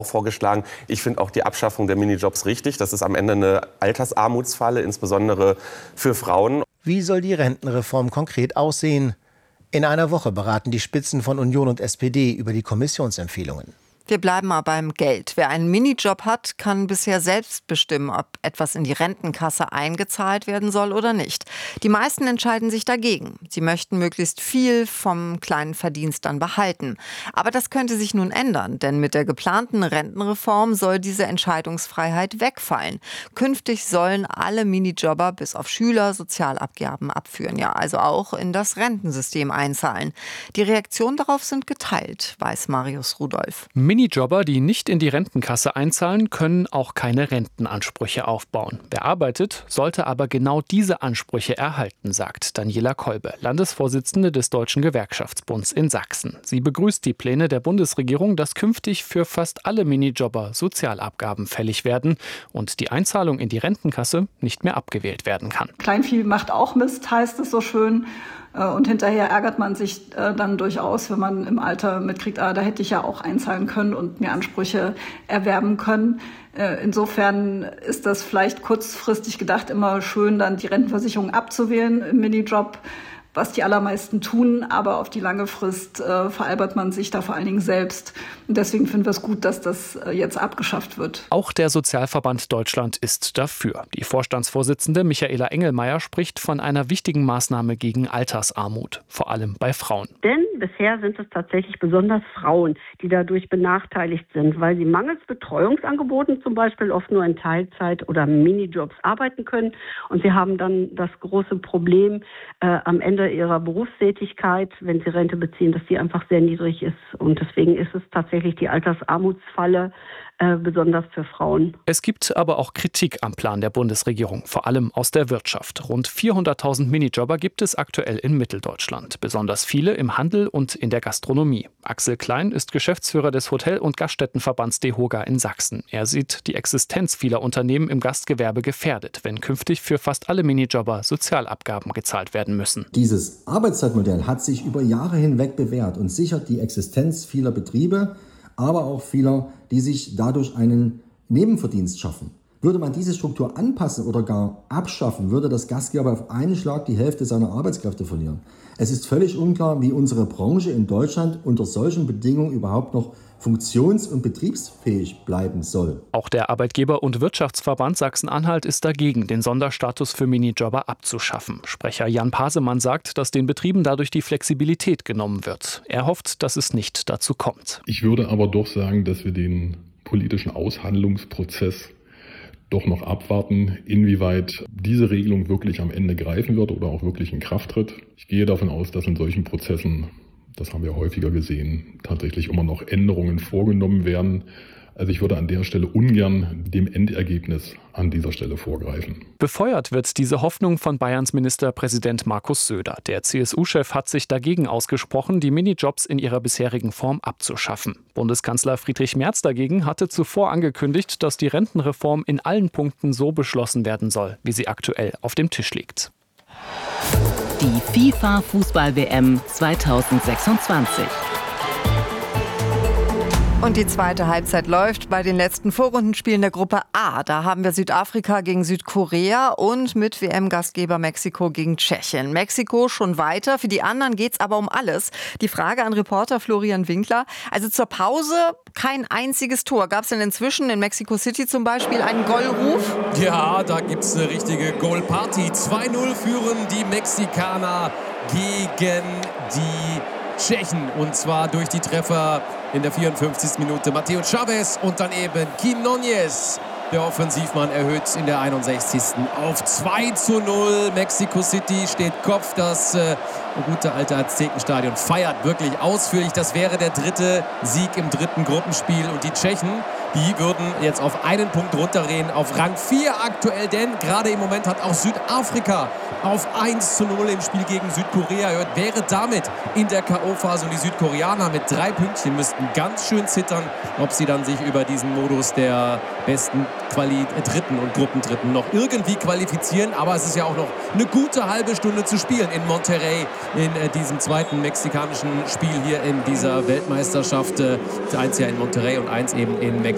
vorgeschlagen. Ich finde auch die Abschaffung der Minijobs richtig. Das ist am Ende eine Altersarmutsfalle, insbesondere für Frauen. Wie soll die Rentenreform konkret aussehen? In einer Woche beraten die Spitzen von Union und SPD über die Kommissionsempfehlungen. Wir bleiben mal beim Geld. Wer einen Minijob hat, kann bisher selbst bestimmen, ob etwas in die Rentenkasse eingezahlt werden soll oder nicht. Die meisten entscheiden sich dagegen. Sie möchten möglichst viel vom kleinen Verdienst dann behalten. Aber das könnte sich nun ändern, denn mit der geplanten Rentenreform soll diese Entscheidungsfreiheit wegfallen. Künftig sollen alle Minijobber bis auf Schüler Sozialabgaben abführen, ja, also auch in das Rentensystem einzahlen. Die Reaktionen darauf sind geteilt, weiß Marius Rudolph. Minijobber, die nicht in die Rentenkasse einzahlen, können auch keine Rentenansprüche aufbauen. Wer arbeitet, sollte aber genau diese Ansprüche erhalten, sagt Daniela Kolbe, Landesvorsitzende des Deutschen Gewerkschaftsbunds in Sachsen. Sie begrüßt die Pläne der Bundesregierung, dass künftig für fast alle Minijobber Sozialabgaben fällig werden und die Einzahlung in die Rentenkasse nicht mehr abgewählt werden kann. Kleinvieh macht auch Mist, heißt es so schön. Und hinterher ärgert man sich dann durchaus, wenn man im Alter mitkriegt, da hätte ich ja auch einzahlen können und mir Ansprüche erwerben können. Insofern ist das vielleicht kurzfristig gedacht immer schön, dann die Rentenversicherung abzuwählen im Minijob, was die allermeisten tun, aber auf die lange Frist veralbert man sich da vor allen Dingen selbst. Und deswegen finden wir es gut, dass das jetzt abgeschafft wird. Auch der Sozialverband Deutschland ist dafür. Die Vorstandsvorsitzende Michaela Engelmeier spricht von einer wichtigen Maßnahme gegen Altersarmut, vor allem bei Frauen. Denn bisher sind es tatsächlich besonders Frauen, die dadurch benachteiligt sind, weil sie mangels Betreuungsangeboten zum Beispiel oft nur in Teilzeit oder Minijobs arbeiten können. Und sie haben dann das große Problem, am Ende ihrer Berufstätigkeit, wenn sie Rente beziehen, dass die einfach sehr niedrig ist. Und deswegen ist es tatsächlich die Altersarmutsfalle, besonders für Frauen. Es gibt aber auch Kritik am Plan der Bundesregierung, vor allem aus der Wirtschaft. Rund 400.000 Minijobber gibt es aktuell in Mitteldeutschland. Besonders viele im Handel und in der Gastronomie. Axel Klein ist Geschäftsführer des Hotel- und Gaststättenverbands DEHOGA in Sachsen. Er sieht die Existenz vieler Unternehmen im Gastgewerbe gefährdet, wenn künftig für fast alle Minijobber Sozialabgaben gezahlt werden müssen. Dieses Arbeitszeitmodell hat sich über Jahre hinweg bewährt und sichert die Existenz vieler Betriebe, aber auch vieler, die sich dadurch einen Nebenverdienst schaffen. Würde man diese Struktur anpassen oder gar abschaffen, würde das Gastgewerbe auf einen Schlag die Hälfte seiner Arbeitskräfte verlieren. Es ist völlig unklar, wie unsere Branche in Deutschland unter solchen Bedingungen überhaupt noch funktions- und betriebsfähig bleiben soll. Auch der Arbeitgeber- und Wirtschaftsverband Sachsen-Anhalt ist dagegen, den Sonderstatus für Minijobber abzuschaffen. Sprecher Jan Pasemann sagt, dass den Betrieben dadurch die Flexibilität genommen wird. Er hofft, dass es nicht dazu kommt. Ich würde aber doch sagen, dass wir den politischen Aushandlungsprozess doch noch abwarten, inwieweit diese Regelung wirklich am Ende greifen wird oder auch wirklich in Kraft tritt. Ich gehe davon aus, dass in solchen Prozessen, das haben wir häufiger gesehen, tatsächlich immer noch Änderungen vorgenommen werden. Also ich würde an der Stelle ungern dem Endergebnis an dieser Stelle vorgreifen. Befeuert wird diese Hoffnung von Bayerns Ministerpräsident Markus Söder. Der CSU-Chef hat sich dagegen ausgesprochen, die Minijobs in ihrer bisherigen Form abzuschaffen. Bundeskanzler Friedrich Merz dagegen hatte zuvor angekündigt, dass die Rentenreform in allen Punkten so beschlossen werden soll, wie sie aktuell auf dem Tisch liegt. Die FIFA-Fußball-WM 2026. Und die zweite Halbzeit läuft bei den letzten Vorrundenspielen der Gruppe A. Da haben wir Südafrika gegen Südkorea und mit WM-Gastgeber Mexiko gegen Tschechien. Mexiko schon weiter, für die anderen geht's aber um alles. Die Frage an Reporter Florian Winkler. Also zur Pause kein einziges Tor. Gab es denn inzwischen in Mexico City zum Beispiel einen Goalruf? Ja, da gibt's eine richtige Goalparty. 2-0 führen die Mexikaner gegen die Tschechen. Und zwar durch die Treffer in der 54. Minute Mateo Chavez und dann eben Quinones. Der Offensivmann erhöht in der 61. auf 2-0. Mexico City steht Kopf. Das gute alte Aztekenstadion feiert wirklich ausführlich. Das wäre der dritte Sieg im dritten Gruppenspiel. Und die Tschechen, die würden jetzt auf einen Punkt runtergehen, auf Rang 4 aktuell. Denn gerade im Moment hat auch Südafrika auf 1-0 im Spiel gegen Südkorea erhöht. Wäre damit in der K.O.-Phase. Und die Südkoreaner mit 3 Pünktchen müssten ganz schön zittern, ob sie dann sich über diesen Modus der besten Dritten und Gruppendritten noch irgendwie qualifizieren. Aber es ist ja auch noch eine gute halbe Stunde zu spielen in Monterrey, in diesem zweiten mexikanischen Spiel hier in dieser Weltmeisterschaft. Eins ja in Monterrey und eins eben in Mexiko.